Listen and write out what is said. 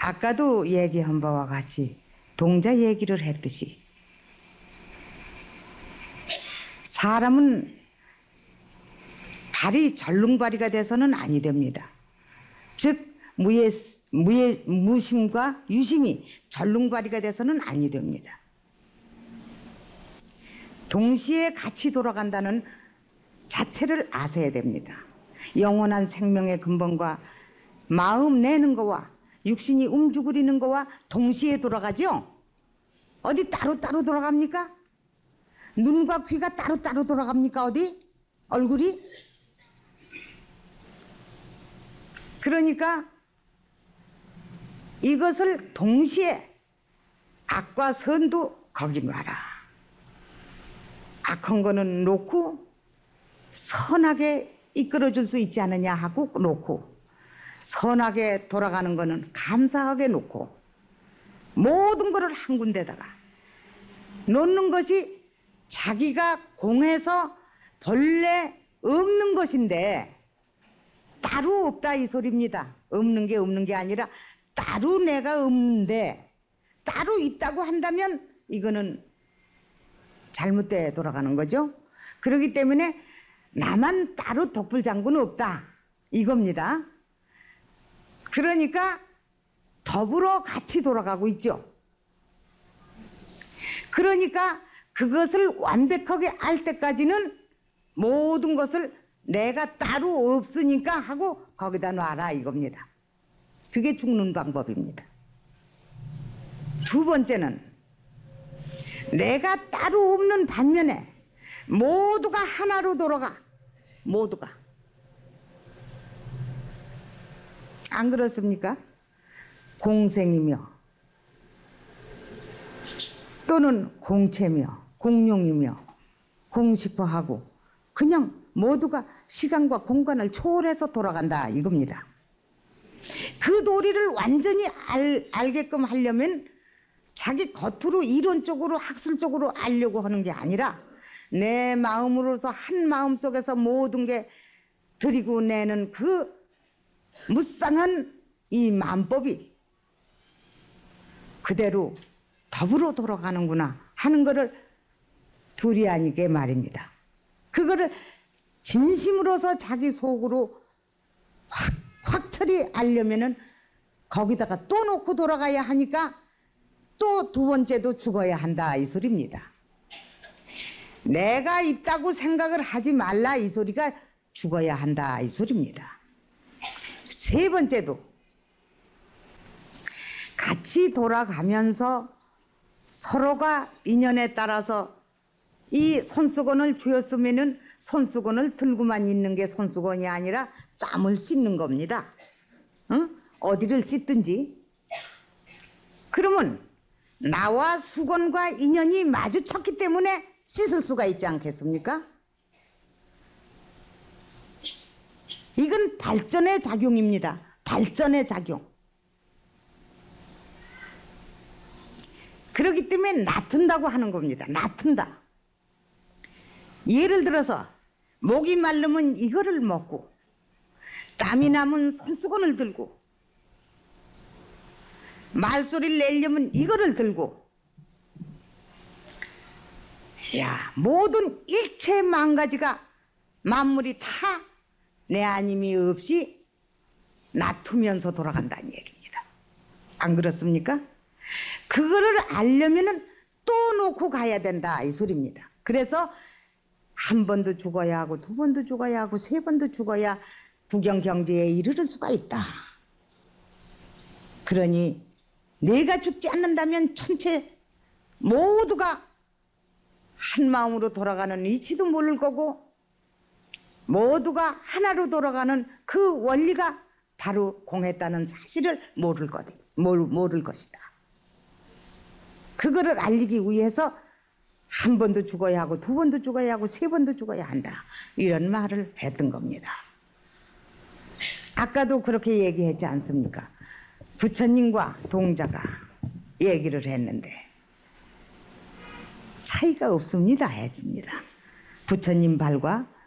아까도 얘기한 바와 같이 동자 얘기를 했듯이 사람은 발이 절룽발이가 돼서는 아니 됩니다. 즉 무심과 유심이 절룽발이가 돼서는 아니 됩니다. 동시에 같이 돌아간다는 자체를 아셔야 됩니다. 영원한 생명의 근본과 마음 내는 거와 육신이 움죽거리는 거와 동시에 돌아가죠. 어디 따로따로 돌아갑니까? 눈과 귀가 따로따로 돌아갑니까? 어디? 얼굴이? 그러니까 이것을 동시에 악과 선도 거기 놔라. 악한 거는 놓고 선하게 이끌어줄 수 있지 않느냐 하고 놓고, 선하게 돌아가는 거는 감사하게 놓고, 모든 거를 한 군데다가 놓는 것이 자기가 공해서 본래 없는 것인데 따로 없다 이 소리입니다. 없는 게 아니라 따로 내가 없는데 따로 있다고 한다면 이거는 잘못돼 돌아가는 거죠. 그렇기 때문에 나만 따로 독불장군은 없다 이겁니다. 그러니까 더불어 같이 돌아가고 있죠. 그러니까 그것을 완벽하게 알 때까지는 모든 것을 내가 따로 없으니까 하고 거기다 놔라 이겁니다. 그게 죽는 방법입니다. 두 번째는 내가 따로 없는 반면에 모두가 하나로 돌아가. 모두가. 안 그렇습니까? 공생이며 또는 공체며 공룡이며 공식화하고 그냥 모두가 시간과 공간을 초월해서 돌아간다 이겁니다. 그 도리를 완전히 알게끔 하려면 자기 겉으로 이론적으로 학술적으로 알려고 하는 게 아니라 내 마음으로서 한 마음 속에서 모든 게 들이고 내는 그 무쌍한 이 마음법이 그대로 더불어 돌아가는구나 하는 거를 둘이 아니게 말입니다. 그거를 진심으로서 자기 속으로 확철이 알려면은 거기다가 또 놓고 돌아가야 하니까 또 두 번째도 죽어야 한다 이 소리입니다. 내가 있다고 생각을 하지 말라 이 소리가 죽어야 한다 이 소리입니다. 세 번째도 같이 돌아가면서 서로가 인연에 따라서 이 손수건을 쥐었으면은 손수건을 들고만 있는 게 손수건이 아니라 땀을 씻는 겁니다. 응? 어디를 씻든지. 그러면 나와 수건과 인연이 마주쳤기 때문에 씻을 수가 있지 않겠습니까? 이건 발전의 작용입니다. 발전의 작용. 그렇기 때문에 놔둔다고 하는 겁니다. 놔둔다. 예를 들어서 목이 마르면 이거를 먹고 땀이 나면 손수건을 들고 말소리를 내려면 이거를 들고 모든 일체 만가지가 만물이 다 내 아님이 없이 놔두면서 돌아간다는 얘기입니다. 안 그렇습니까? 그거를 알려면은 또 놓고 가야 된다 이 소리입니다. 그래서 한 번도 죽어야 하고 두 번도 죽어야 하고 세 번도 죽어야 부경경지에 이르를 수가 있다. 그러니 내가 죽지 않는다면 전체 모두가 한 마음으로 돌아가는 이치도 모를 거고 모두가 하나로 돌아가는 그 원리가 바로 공했다는 사실을 모를 것이다. 그거를 알리기 위해서 한 번도 죽어야 하고 두 번도 죽어야 하고 세 번도 죽어야 한다. 이런 말을 했던 겁니다. 아까도 그렇게 얘기했지 않습니까? 부처님과 동자가 얘기를 했는데 차이가 없습니다 했습니다. 부처님 발과